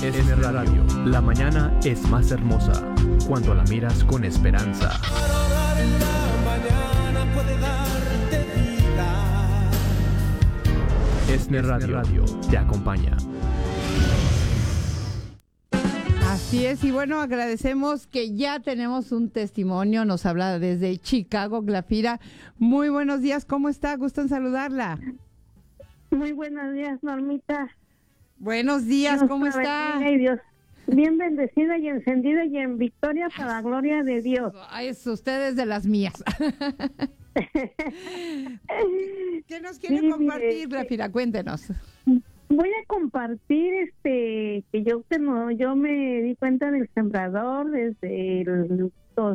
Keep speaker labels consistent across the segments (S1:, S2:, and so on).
S1: SN Radio. La mañana es más hermosa cuando la miras con esperanza.
S2: Para orar en la mañana puede darte vida.
S1: SN Radio te acompaña.
S3: Así es, y bueno, agradecemos que ya tenemos un testimonio, nos habla desde Chicago, Glafira. Muy buenos días, ¿cómo está? Gusto en saludarla.
S4: Muy buenos días, Normita.
S3: Buenos días,
S4: Dios
S3: ¿cómo
S4: te
S3: está?
S4: bendiga y Dios, bien bendecida y encendida y en victoria para la gloria de Dios.
S3: Ay, es usted es de las mías. ¿Qué nos quiere
S4: Sí,
S3: compartir,
S4: mire,
S3: Glafira? Cuéntenos.
S4: Voy a compartir que yo me di cuenta del sembrador desde el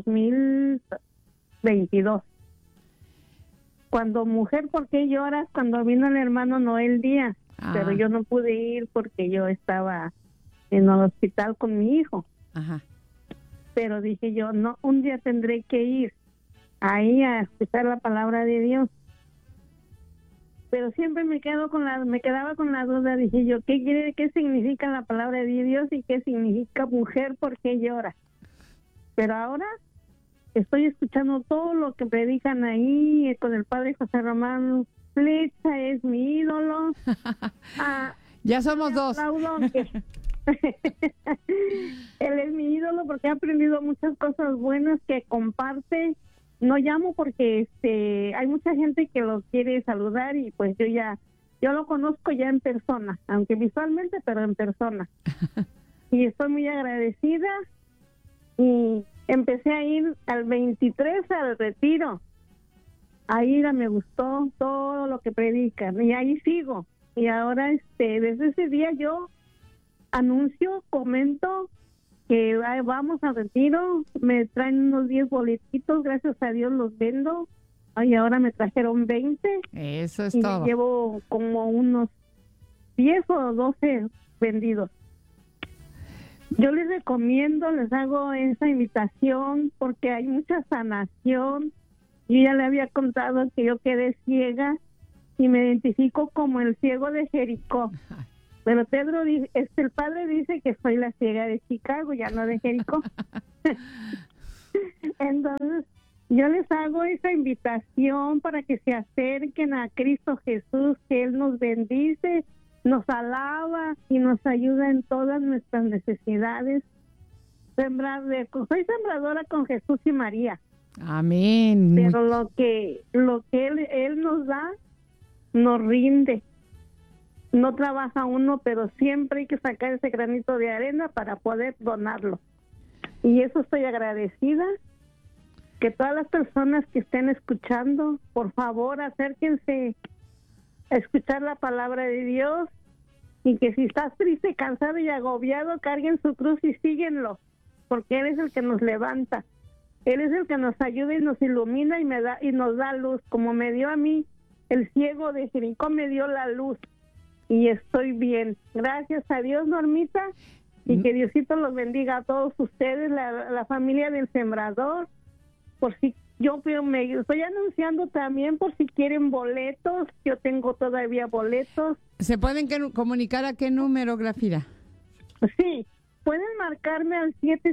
S4: 2022. Cuando Mujer, ¿por qué lloras? Cuando vino el hermano Noel Díaz, pero yo no pude ir porque yo estaba en el hospital con mi hijo.
S3: Ajá.
S4: Pero dije yo, no, un día tendré que ir ahí a escuchar la palabra de Dios. Pero siempre me quedaba con la duda, dije yo, ¿qué significa la palabra de Dios y qué significa mujer, por qué llora? Pero ahora estoy escuchando todo lo que predican ahí con el padre José Román Flecha, es mi ídolo.
S3: Ya somos dos.
S4: Él es mi ídolo porque he aprendido muchas cosas buenas que comparte. No llamo porque hay mucha gente que lo quiere saludar y pues yo lo conozco ya en persona, aunque visualmente, pero en persona. Y estoy muy agradecida y empecé a ir al 23 al retiro. Ahí me gustó todo lo que predican y ahí sigo. Y ahora desde ese día yo anuncio, comento que vamos a retiro, me traen unos 10 boletitos, gracias a Dios los vendo, y ahora me trajeron 20.
S3: Eso es
S4: y
S3: todo.
S4: Llevo como unos 10 o 12 vendidos. Yo les recomiendo, les hago esa invitación porque hay mucha sanación. Yo ya le había contado que yo quedé ciega y me identifico como el ciego de Jericó. Pero Pedro, el padre dice que soy la ciega de Chicago, ya no de Jericó. Entonces, yo les hago esa invitación para que se acerquen a Cristo Jesús, que Él nos bendice, nos alaba y nos ayuda en todas nuestras necesidades. Soy sembradora con Jesús y María.
S3: Amén.
S4: Pero lo que él nos da, nos rinde. No trabaja uno, pero siempre hay que sacar ese granito de arena para poder donarlo. Y eso estoy agradecida. Que todas las personas que estén escuchando, por favor, acérquense a escuchar la palabra de Dios. Y que si estás triste, cansado y agobiado, carguen su cruz y síguenlo. Porque Él es el que nos levanta. Él es el que nos ayuda y nos ilumina y nos da luz. Como me dio a mí, el ciego de Jericó me dio la luz. Y estoy bien. Gracias a Dios, Normita, y que Diosito los bendiga a todos ustedes, la familia del Sembrador. Por si yo me estoy anunciando también por si quieren boletos, yo tengo todavía boletos.
S3: ¿Se pueden comunicar a qué número, Glafira?
S4: Sí, pueden marcarme al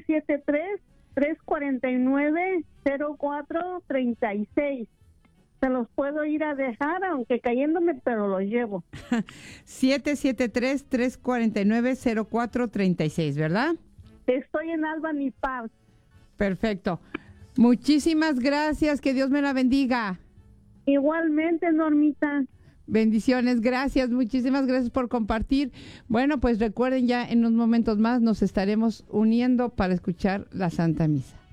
S4: 773-349-0436. Se los puedo ir a dejar, aunque cayéndome, pero los llevo.
S3: 773-349-0436, ¿verdad?
S4: Estoy en Albany Park.
S3: Perfecto. Muchísimas gracias, que Dios me la bendiga.
S4: Igualmente, Normita.
S3: Bendiciones, gracias, muchísimas gracias por compartir. Bueno, pues recuerden, ya en unos momentos más nos estaremos uniendo para escuchar la Santa Misa.